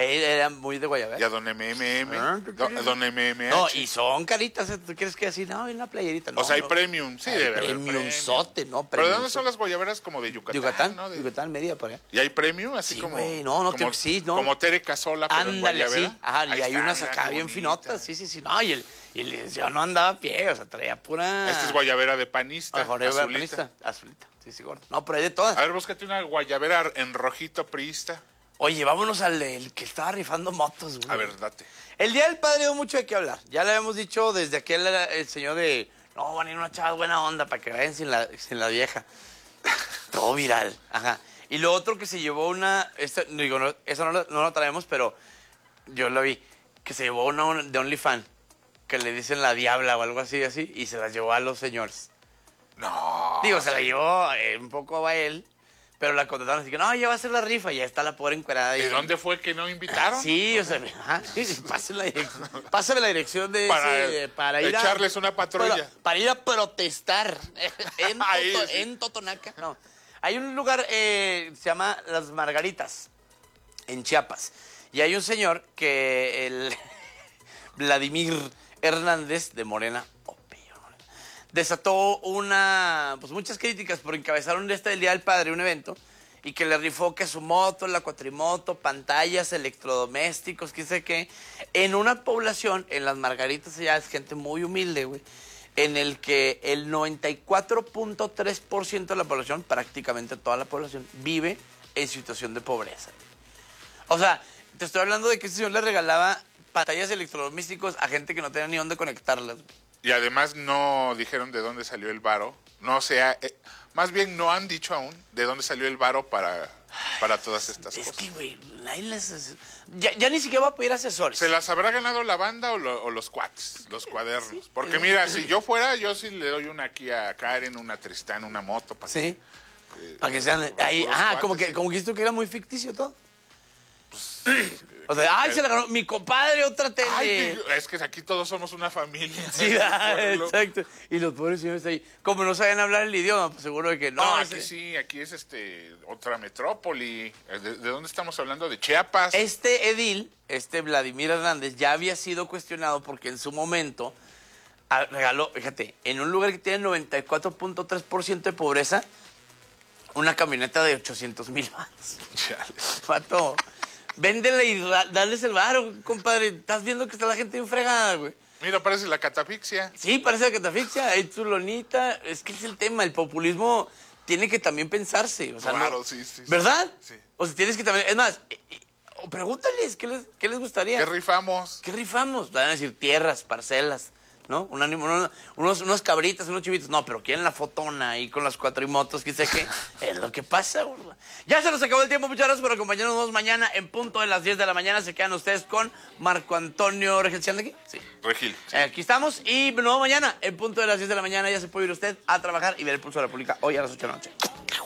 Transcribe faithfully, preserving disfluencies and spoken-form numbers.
Él era muy de guayabera. Y a don M M M. Ah, Don, don M M H. No, y son caritas, ¿eh? ¿Tú quieres que así? No, en la playerita. No, o sea, hay no. premium, sí, Hay debe haber premium sote, ¿no? ¿Pero de Premium dónde son sote. las guayaberas? Como de Yucatán, Yucatán, ¿no? De... Yucatán, Mérida, por allá. ¿Y hay premium? Así Sí, como... güey, no, no, como, te, sí, no. Como Tere Casola, pero en Ándale, guayabera. sí. Ajá, y Ahí hay está, unas mira, acá qué bien bonita. finotas, sí, sí, sí. No, y el, y el yo no andaba a pie, o sea, traía pura... Esta es guayabera de panista, Mejor azulita. panista, azulita, sí, sí, gordo. No, pero hay de todas. A ver, búscate una guayabera en rojito priista. Oye, vámonos al del que estaba rifando motos, güey. A ver, date. El Día del Padre dio mucho de qué hablar. Ya le habíamos dicho desde aquel el señor de... No, van a ir unas chavas buena onda para que vayan sin la, sin la vieja. Todo viral. Ajá. Y lo otro que se llevó una... Esta, digo, no, eso no lo, no lo traemos, pero yo lo vi. Que se llevó una, una de OnlyFans. Que le dicen la diabla o algo así, así. Y se la llevó a los señores. No. Digo, se la llevó eh, un poco a él. Pero la contrataron así que, no, ya va a ser la rifa. Y ya está la pobre encuerada. ¿Y Y, dónde fue que no invitaron? Sí, o sea, ajá, pásame la dirección, pásame la dirección de Para ese, para ir echarles a, una patrulla. Para, para ir a protestar en, Ahí, Toto- sí. en Totonaca. No. Hay un lugar, eh, se llama Las Margaritas, en Chiapas. Y hay un señor que, el Vladimir Hernández de Morena, oh, pillo, Morena, desató una, pues muchas críticas por encabezaron este del Día del Padre, un evento, y que le rifó que su moto, la cuatrimoto, pantallas, electrodomésticos, qué sé qué, en una población, en Las Margaritas, allá es gente muy humilde, güey, en el que el noventa y cuatro punto tres por ciento de la población, prácticamente toda la población, vive en situación de pobreza. O sea, te estoy hablando de que ese señor le regalaba pantallas electrodomésticos a gente que no tenía ni dónde conectarlas. Y además no dijeron de dónde salió el varo. No sea, eh, más bien no han dicho aún de dónde salió el varo para, para todas estas Es cosas. que, güey, nadie les... Ya, ya ni siquiera va a pedir asesores. ¿Se las habrá ganado la banda o, lo- o los cuates, los cuadernos? Porque mira, si yo fuera, yo sí le doy una aquí a Karen, una a Tristán, una moto. Para Sí. que, eh, Para que sean... puros Ahí, ah, cuates, como que, sí. como que esto que era muy ficticio todo. O sea, ay, se la ganó mi compadre, otra tele. Ay, que- es que aquí todos somos una familia. Sí, en el ah, pueblo. exacto. Y los pobres señores ahí, como no saben hablar el idioma, pues seguro de que no. No, ese- aquí sí, aquí es este otra metrópoli. ¿De, de dónde estamos hablando? ¿De Chiapas? Este edil, este Vladimir Hernández, ya había sido cuestionado porque en su momento ah, regaló, fíjate, en un lugar que tiene noventa y cuatro punto tres por ciento de pobreza, una camioneta de ochocientos mil baros. Chale. Pato, véndele y ra- dales el varo, compadre. Estás viendo que está la gente bien fregada, güey. Mira, parece la catafixia. Sí, parece que te asfixia. Hay tu lonita. Es que es el tema. El populismo tiene que también pensarse. O sea, Claro, no- sí, sí, sí. ¿verdad? Sí. O sea, tienes que también... Es más, eh, eh, o pregúntales, ¿qué les, qué les gustaría? ¿Qué rifamos? ¿Qué rifamos? Van a decir tierras, parcelas, ¿no? Un ánimo, unos, unos, unos cabritas, unos chivitos. No, pero quieren la fotona ahí con las cuatrimotos, que sé qué. Es lo que pasa, gordo. Ya se nos acabó el tiempo. Muchas gracias por acompañarnos. Nos vemos mañana en punto de las diez de la mañana. Se quedan ustedes con Marco Antonio Regil. ¿Sí anda aquí? Sí. Regil. Sí. Eh, aquí estamos. Y nuevo mañana en punto de las diez de la mañana ya se puede ir usted a trabajar y ver el Pulso de la República hoy a las ocho de la noche.